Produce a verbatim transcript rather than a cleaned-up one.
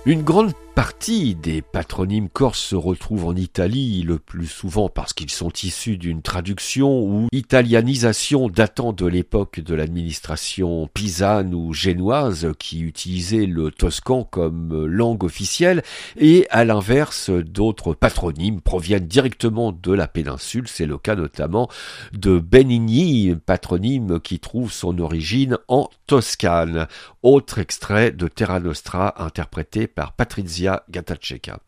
Une grande partie des patronymes corses se retrouvent en Italie, le plus souvent parce qu'ils sont issus d'une traduction ou italianisation datant de l'époque de l'administration pisane ou génoise qui utilisait le toscan comme langue officielle, et à l'inverse, d'autres patronymes proviennent directement de la péninsule. C'est le cas notamment de Benigni, patronyme qui trouve son origine en Toscane. Autre extrait de Terra Nostra interprété par Patrizia Gattacecca.